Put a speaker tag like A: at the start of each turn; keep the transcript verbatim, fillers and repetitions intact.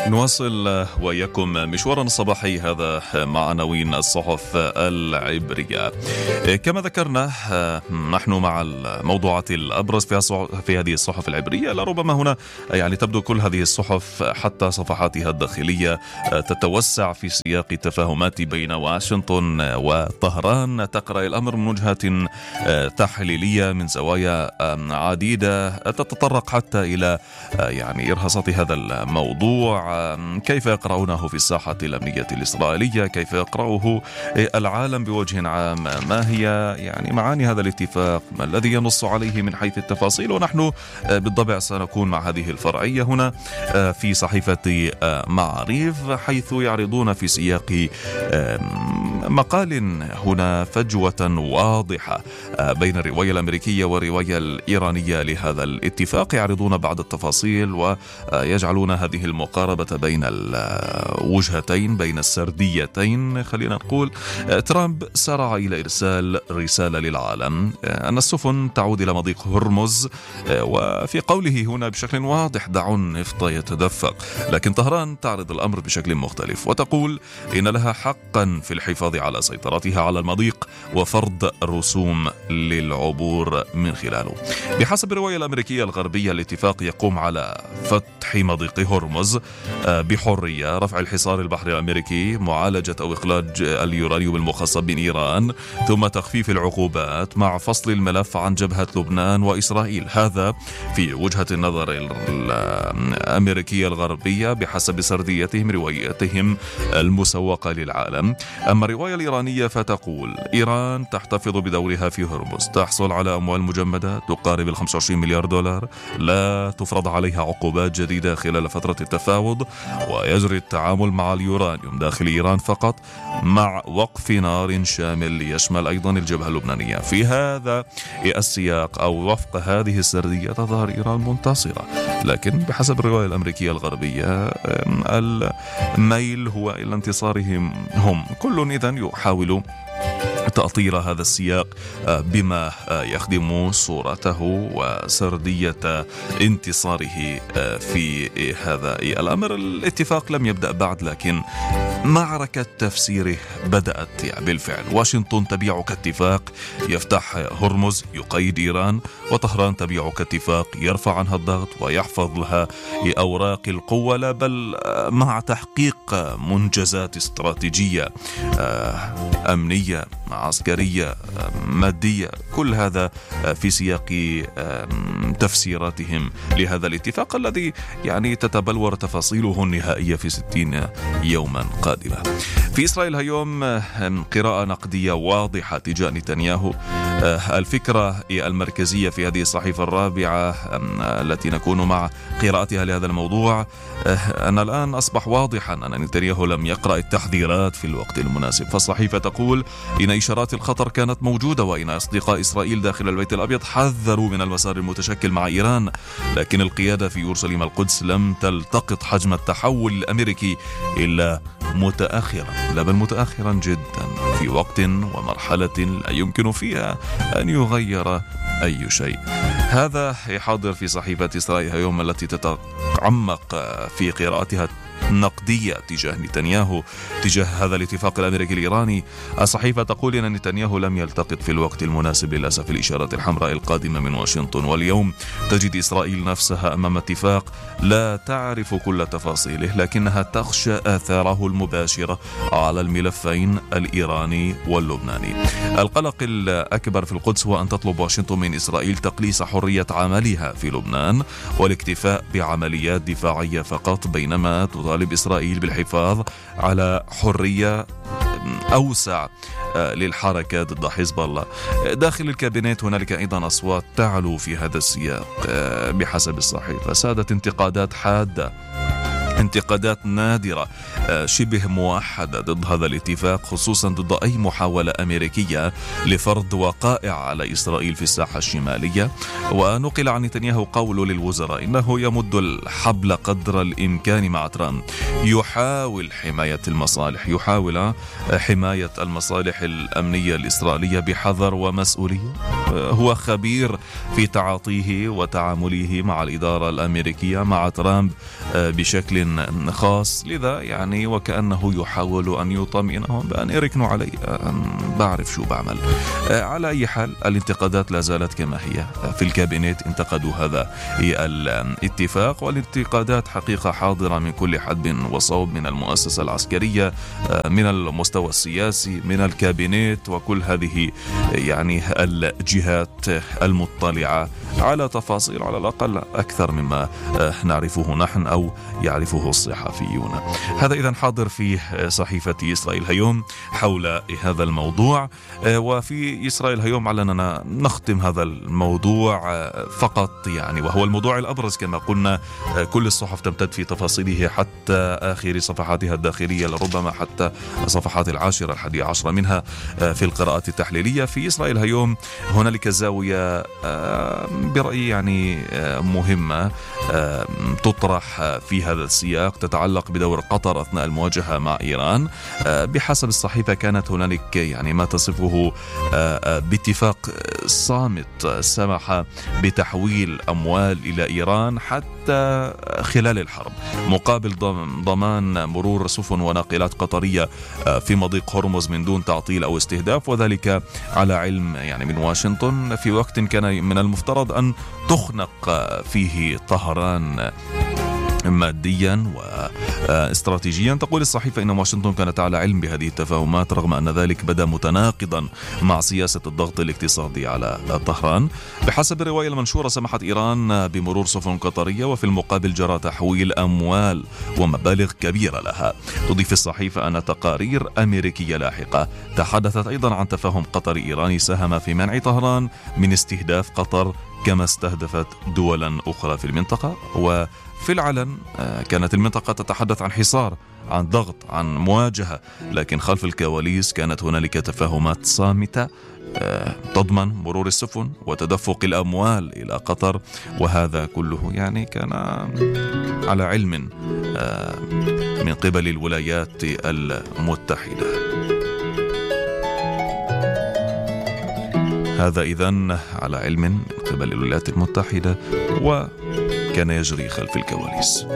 A: نواصل وإياكم مشوارنا الصباحي هذا مع عناوين الصحف العبرية. كما ذكرنا نحن مع الموضوعات الأبرز في هذه الصحف العبرية. لربما هنا يعني تبدو كل هذه الصحف حتى صفحاتها الداخلية تتوسع في سياق التفاهمات بين واشنطن وطهران، تقرأ الأمر من وجهة تحليلية من زوايا عديدة تتطرق حتى إلى يعني إرهاصات هذا الموضوع، كيف يقرأونه في الساحة الأمنية الإسرائيلية، كيف يقرأه العالم بوجه عام، ما هي يعني معاني هذا الاتفاق، ما الذي ينص عليه من حيث التفاصيل. ونحن بالضبط سنكون مع هذه الفرعية هنا في صحيفة معاريف، حيث يعرضون في سياق مقال هنا فجوة واضحة بين الرواية الأمريكية والرواية الإيرانية لهذا الاتفاق، يعرضون بعض التفاصيل ويجعلون هذه المقاربة بين الوجهتين بين السرديتين. خلينا نقول ترامب سارع إلى إرسال رسالة للعالم أن السفن تعود إلى مضيق هرمز، وفي قوله هنا بشكل واضح دعوا النفط يتدفق، لكن طهران تعرض الأمر بشكل مختلف وتقول إن لها حقا في الحفاظ على سيطرتها على المضيق وفرض رسوم للعبور من خلاله. بحسب الرواية الأمريكية الغربية الاتفاق يقوم على فتح مضيق هرمز بحرية، رفع الحصار البحري الأمريكي، معالجة أو إخراج اليورانيوم المخصب من إيران، ثم تخفيف العقوبات مع فصل الملف عن جبهة لبنان وإسرائيل. هذا في وجهة النظر الأمريكية الغربية بحسب سرديتهم روايتهم المسوقة للعالم. أما الرواية الإيرانية فتقول إيران تحتفظ بدورها في هرمز، تحصل على أموال مجمدة تقارب ال خمسة وعشرين مليار دولار، لا تفرض عليها عقوبات جديدة خلال فترة التفاوض، ويجري التعامل مع اليورانيوم داخل إيران فقط مع وقف نار شامل ليشمل أيضا الجبهة اللبنانية. في هذا السياق أو وفق هذه السردية تظهر إيران منتصرة، لكن بحسب الرواية الأمريكية الغربية الميل هو إلى انتصارهم هم. كل إذن يحاول تأطير هذا السياق بما يخدم صورته وسردية انتصاره في هذا الأمر. الاتفاق لم يبدأ بعد، لكن معركة تفسيره بدأت يعني بالفعل. واشنطن تبيع كاتفاق يفتح هرمز يقيد إيران، وطهران تبيع كاتفاق يرفع عنها الضغط ويحفظ لها أوراق القوة، لا بل مع تحقيق منجزات استراتيجية أمنية عسكرية مادية. كل هذا في سياق تفسيراتهم لهذا الاتفاق الذي يعني تتبلور تفاصيله النهائية في ستين يوما قادمة. في إسرائيل اليوم قراءة نقدية واضحة تجاه نتنياهو. الفكرة المركزية في هذه الصحيفة الرابعة التي نكون مع قراءتها لهذا الموضوع أن الآن أصبح واضحا أن نتنياهو لم يقرأ التحذيرات في الوقت المناسب. فالصحيفة تقول إن إشارات الخطر كانت موجودة، وإن أصدقاء إسرائيل داخل البيت الأبيض حذروا من المسار المتشكل مع إيران، لكن القيادة في يورشليم القدس لم تلتقط حجم التحول الأمريكي إلا متأخرا، لا بل متأخرا جدا في وقت ومرحلة لا يمكن فيها أن يغير أي شيء. هذا حاضر في صحيفة إسرائيل اليوم التي تتعمق في قراءتها نقدية تجاه نتنياهو تجاه هذا الاتفاق الأمريكي الإيراني. الصحيفة تقول إن نتنياهو لم يلتقط في الوقت المناسب للأسف الإشارات الحمراء القادمة من واشنطن، واليوم تجد إسرائيل نفسها أمام اتفاق لا تعرف كل تفاصيله، لكنها تخشى آثاره المباشرة على الملفين الإيراني واللبناني. القلق الأكبر في القدس هو أن تطلب واشنطن من إسرائيل تقليص حرية عملها في لبنان والاكتفاء بعمليات دفاعية فقط، بينما تطالب إسرائيل بالحفاظ على حرية أوسع للحركة ضد حزب الله. داخل الكابينت هنالك أيضا أصوات تعلو في هذا السياق. بحسب الصحيفة سادت انتقادات حادة، انتقادات نادرة شبه موحدة ضد هذا الاتفاق، خصوصا ضد أي محاولة أمريكية لفرض وقائع على إسرائيل في الساحة الشمالية. ونقل عن نتنياهو قول للوزراء إنه يمد الحبل قدر الإمكان مع ترامب، يحاول حماية المصالح يحاول حماية المصالح الأمنية الإسرائيلية بحذر ومسؤولية. هو خبير في تعاطيه وتعامله مع الإدارة الأمريكية مع ترامب بشكل بشكل خاص، لذا يعني وكأنه يحاول أن يطمئنهم بأن يركنوا علي، بعرف شو بعمل. على أي حال الانتقادات لا زالت كما هي في الكابينت، انتقدوا هذا الاتفاق، والانتقادات حقيقة حاضرة من كل حدب وصوب، من المؤسسة العسكرية، من المستوى السياسي، من الكابينت، وكل هذه يعني الجهات المطلعة على تفاصيل على الأقل أكثر مما نعرفه نحن أو يعرفه الصحفيون. هذا إذن حاضر في صحيفة إسرائيل هيوم حول هذا الموضوع. وفي إسرائيل هيوم علنا نختم هذا الموضوع فقط يعني، وهو الموضوع الأبرز كما قلنا. كل الصحف تمتد في تفاصيله حتى آخر صفحاتها الداخلية، لربما حتى صفحات العاشرة الحادية عشرة منها في القراءات التحليلية. في إسرائيل هيوم هنالك زاوية برأيي يعني مهمة تطرح في هذا السياق، تتعلق بدور قطر أثناء المواجهة مع إيران. بحسب الصحيفة كانت هنالك يعني ما تصفه باتفاق صامت سمح بتحويل أموال إلى إيران حتى خلال الحرب، مقابل ضمان مرور سفن وناقلات قطرية في مضيق هرمز من دون تعطيل أو استهداف، وذلك على علم يعني من واشنطن في وقت كان من المفترض أن تخنق فيه طهران ماديا واستراتيجيا. تقول الصحيفة إن واشنطن كانت على علم بهذه التفاهمات، رغم أن ذلك بدا متناقضا مع سياسة الضغط الاقتصادي على طهران. بحسب الرواية المنشورة سمحت إيران بمرور سفن قطرية، وفي المقابل جرى تحويل أموال ومبالغ كبيرة لها. تضيف الصحيفة أن تقارير أمريكية لاحقة تحدثت أيضا عن تفاهم قطري إيراني ساهم في منع طهران من استهداف قطر، كما استهدفت دولا أخرى في المنطقة. وفي العلن كانت المنطقة تتحدث عن حصار، عن ضغط، عن مواجهة، لكن خلف الكواليس كانت هنالك تفاهمات صامتة تضمن مرور السفن وتدفق الأموال إلى قطر، وهذا كله يعني كان على علم من قبل الولايات المتحدة. هذا إذن على علم من قبل الولايات المتحدة، وكان يجري خلف الكواليس.